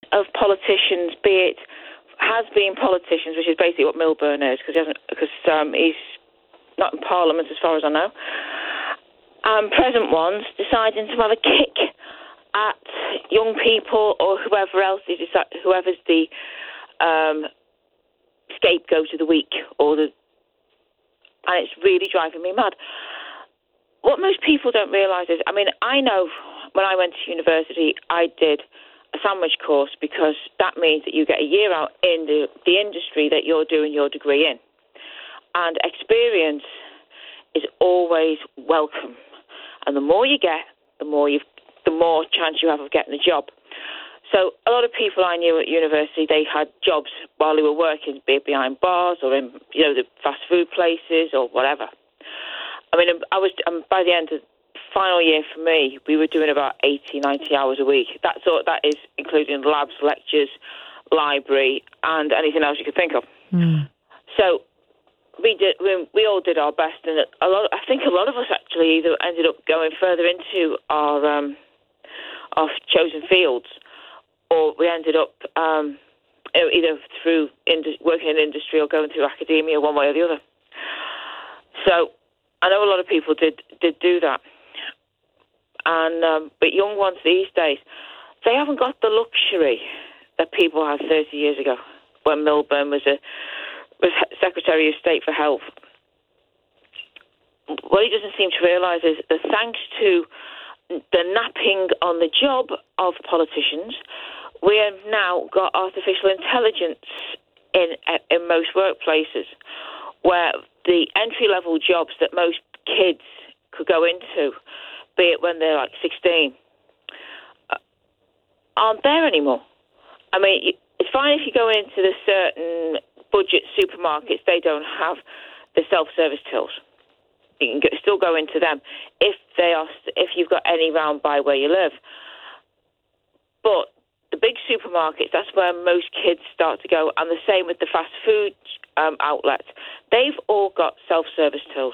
of politicians, be it has been politicians, which is basically what Milburn is, because he's not in Parliament as far as I know, present ones deciding to have a kick at young people or whoever else whoever's the scapegoat of the week, and it's really driving me mad. What most people don't realise is, I know when I went to university, I did a sandwich course because that means that you get a year out in the industry that you're doing your degree in. And experience is always welcome. And the more you get, the more chance you have of getting a job. So a lot of people I knew at university, they had jobs while they were working, be it behind bars or in the fast food places or whatever. By the end of final year for me, we were doing about 80, 90 hours a week. That is including labs, lectures, library, and anything else you could think of. So we all did our best, and I think a lot of us actually either ended up going further into our chosen fields, or we ended up either through working in industry or going through academia, one way or the other. So I know a lot of people did do that. And but young ones these days, they haven't got the luxury that people had 30 years ago when Milburn was Secretary of State for Health. What he doesn't seem to realise is that thanks to the napping on the job of politicians, we have now got artificial intelligence in most workplaces, where the entry-level jobs that most kids could go into, be it when they're like 16, aren't there anymore. It's fine if you go into the certain budget supermarkets, they don't have the self-service tills. You can still go into them if you've got any round by where you live. But the big supermarkets, that's where most kids start to go, and the same with the fast food outlets. They've all got self-service tills.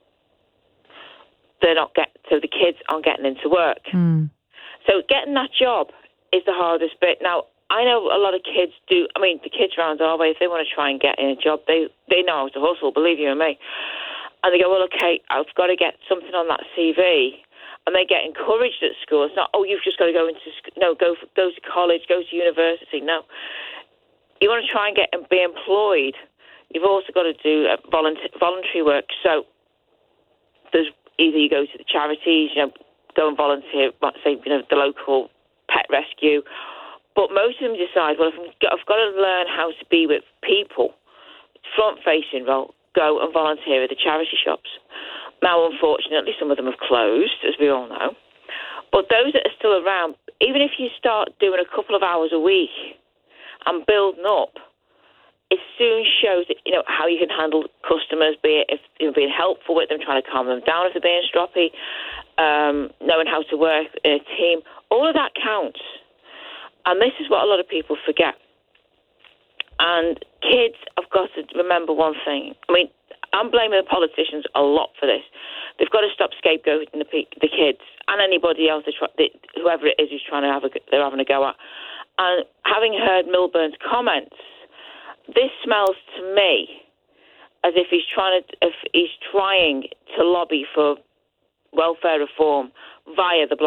So the kids aren't getting into work. So getting that job is the hardest bit. Now, I know a lot of kids do. The kids around our way, if they want to try and get in a job, they know how to hustle, believe you and me. And they go, well, okay, I've got to get something on that CV. And they get encouraged at school. It's not, you've just got to go into go to college, go to university. No. You want to try and be employed, you've also got to do voluntary work. So there's either you go to the charities, go and volunteer, say, the local pet rescue. But most of them decide, well, I've got to learn how to be with people, front-facing role, go and volunteer at the charity shops. Now, unfortunately, some of them have closed, as we all know. But those that are still around, even if you start doing a couple of hours a week and building up, it soon shows that, how you can handle customers, be it if you're being helpful with them, trying to calm them down if they're being stroppy, knowing how to work in a team. All of that counts. And this is what a lot of people forget. And kids have got to remember one thing. I'm blaming the politicians a lot for this. They've got to stop scapegoating the kids and anybody else, whoever it is who's they're having a go at. And having heard Milburn's comments, this smells to me as if he's trying to lobby for welfare reform via the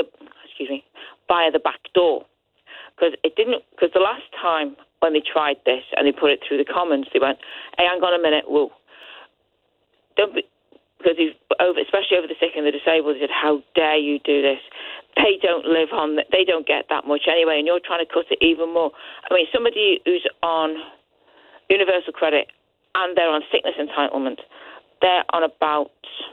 back door. Because the last time when they tried this and they put it through the Commons, they went, "Hey, hang on a minute, whoa." Because especially over the sick and the disabled, he said, "How dare you do this? They don't get that much anyway, and you're trying to cut it even more." Somebody who's on universal credit and they're on sickness entitlement, they're on about,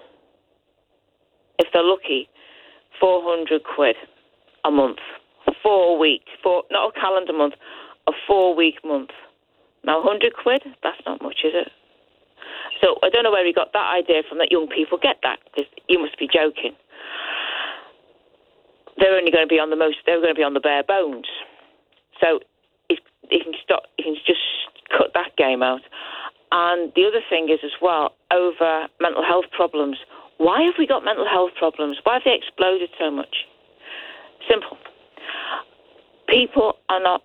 if they're lucky, 400 quid a month, 4 weeks, not a calendar month, a 4-week month. Now, 100 quid, that's not much, is it? So I don't know where he got that idea from, that young people get that, because you must be joking. They're only going to be on they're going to be on the bare bones. So he can just cut that game out. And the other thing is as well, over mental health problems. Why have we got mental health problems? Why have they exploded so much? Simple. People are not